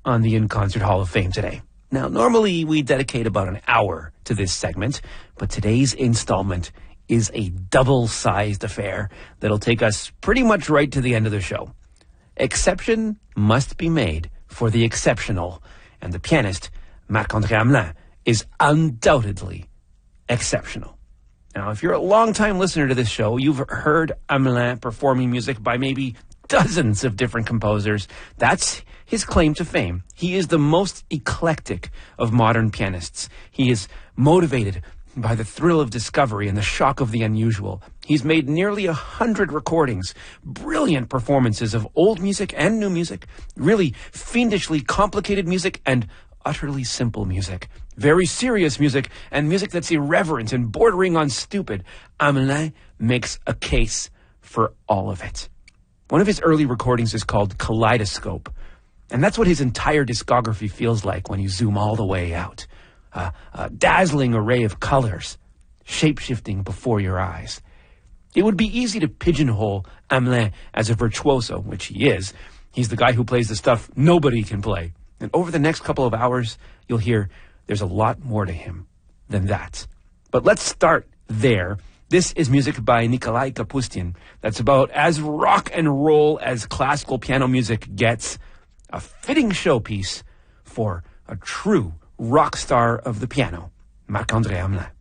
on the In Concert Hall of Fame today. Now, normally we dedicate about an hour to this segment, but today's installment is a double-sized affair that'll take us pretty much right to the end of the show. Exception must be made for the exceptional, and the pianist, Marc-André Hamelin, is undoubtedly exceptional. Now, if you're a long-time listener to this show, you've heard Hamelin performing music by maybe dozens of different composers. That's his claim to fame. He is the most eclectic of modern pianists. He is motivated by the thrill of discovery and the shock of the unusual. He's made nearly 100 recordings, brilliant performances of old music and new music, really fiendishly complicated music and utterly simple music, very serious music, and music that's irreverent and bordering on stupid. Hamelin makes a case for all of it. One of his early recordings is called Kaleidoscope, and that's what his entire discography feels like when you zoom all the way out. A dazzling array of colors, shape-shifting before your eyes. It would be easy to pigeonhole Hamelin as a virtuoso, which he is. He's the guy who plays the stuff nobody can play. And over the next couple of hours, you'll hear there's a lot more to him than that. But let's start there. This is music by Nikolai Kapustin that's about as rock and roll as classical piano music gets. A fitting showpiece for a true rock star of the piano, Marc-André Hamelin.